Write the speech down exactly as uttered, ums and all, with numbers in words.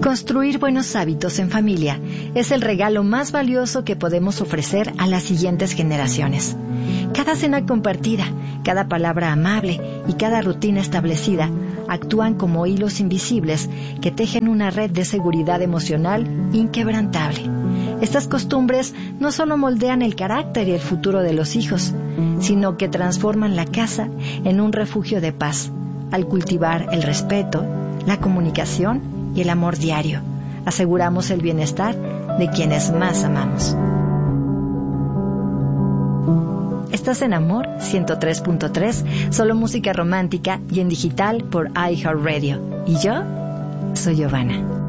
Construir buenos hábitos en familia es el regalo más valioso que podemos ofrecer a las siguientes generaciones. Cada cena compartida, cada palabra amable y cada rutina establecida actúan como hilos invisibles que tejen una red de seguridad emocional inquebrantable. Estas costumbres no solo moldean el carácter y el futuro de los hijos, sino que transforman la casa en un refugio de paz, al cultivar el respeto, la comunicación y el amor diario. Aseguramos el bienestar de quienes más amamos. Estás en Amor ciento tres punto tres, solo música romántica y en digital por iHeartRadio. Y yo soy Giovanna.